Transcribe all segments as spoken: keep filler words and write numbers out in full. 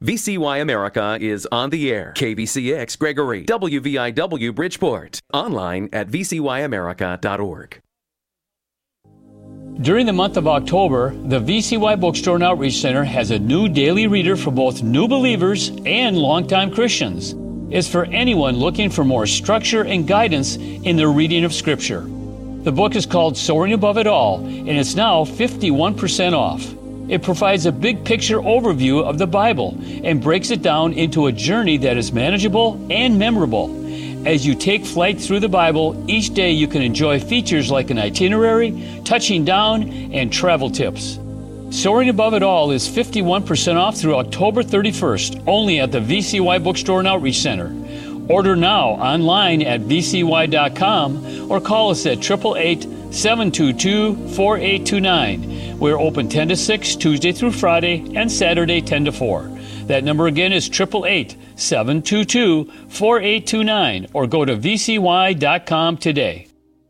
V C Y America is on the air. K V C X Gregory, W V I W Bridgeport. Online at v c y america dot org. During the month of October, the V C Y Bookstore and Outreach Center has a new daily reader for both new believers and longtime Christians. It's for anyone looking for more structure and guidance in their reading of Scripture. The book is called Soaring Above It All, and it's now fifty-one percent off. It provides a big picture overview of the Bible and breaks it down into a journey that is manageable and memorable. As you take flight through the Bible, each day you can enjoy features like an itinerary, touching down, and travel tips. Soaring Above It All is fifty-one percent off through October thirty-first, only at the V C Y Bookstore and Outreach Center. Order now online at v c y dot com or call us at eight eight eight, seven two two, four eight two nine. We're open ten to six, Tuesday through Friday, and Saturday ten to four. That number again is eight eight eight, seven two two, four eight two nine, or go to v c y dot com today.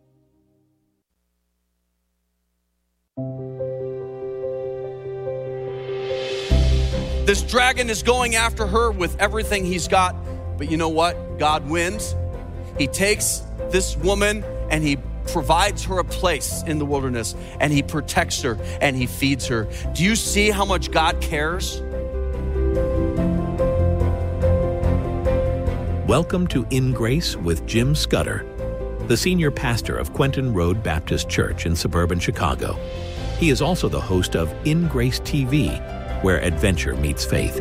This dragon is going after her with everything he's got. But you know what? God wins. He takes this woman and he provides her a place in the wilderness, and he protects her and he feeds her. Do you see how much God cares? Welcome to In Grace with Jim Scudder, the senior pastor of Quentin Road Baptist Church in suburban Chicago. He is also the host of In Grace T V, where adventure meets faith.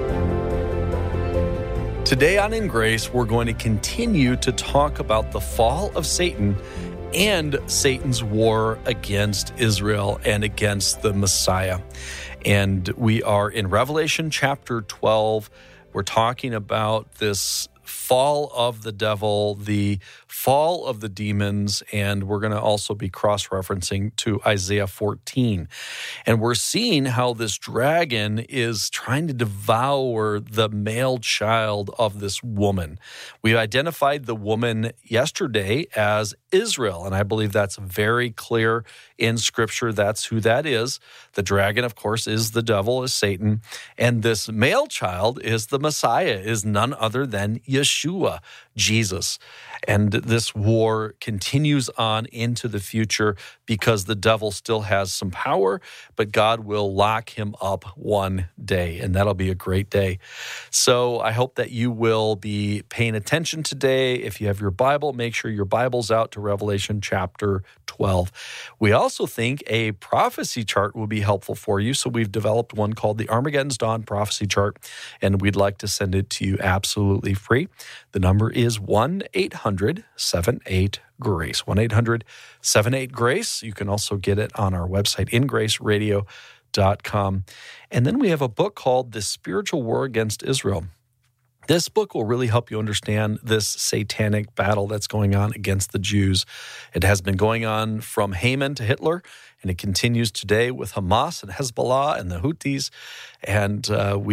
Today on In Grace, we're going to continue to talk about the fall of Satan and Satan's war against Israel and against the Messiah. And we are in Revelation chapter twelve. We're talking about this fall of the devil, the fall of the demons, and we're going to also be cross-referencing to Isaiah fourteen. And we're seeing how this dragon is trying to devour the male child of this woman. We identified the woman yesterday as Israel, and I believe that's very clear in Scripture. That's who that is. The dragon, of course, is the devil, is Satan, and this male child is the Messiah, is none other than Yeshua, Jesus. And this war continues on into the future because the devil still has some power, but God will lock him up one day, and that'll be a great day. So I hope that you will be paying attention today. If you have your Bible, make sure your Bible's out to Revelation chapter twelve. We also think a prophecy chart will be helpful for you, so we've developed one called the Armageddon's Dawn Prophecy Chart, and we'd like to send it to you absolutely free. The number is one eight hundred, seven eight, GRACE, one eight hundred, seven eight, GRACE. You can also get it on our website, in grace radio dot com. And then we have a book called The Spiritual War Against Israel. This book will really help you understand this satanic battle that's going on against the Jews. It has been going on from Haman to Hitler, and it continues today with Hamas and Hezbollah and the Houthis. And uh, we